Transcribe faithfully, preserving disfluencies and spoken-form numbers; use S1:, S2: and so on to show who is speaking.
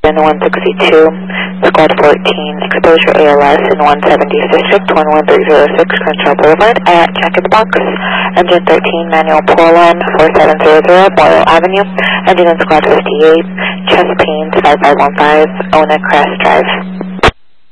S1: in one sixty-two, squad fourteen, exposure A L S in one seventy District, one one three zero six, Crenshaw Boulevard, at Jack in the Box, engine thirteen, manual pour line, four seven zero zero, Boyle Avenue, engine in squad fifty-eight, chest pains, five five one five, Ona Crest Drive.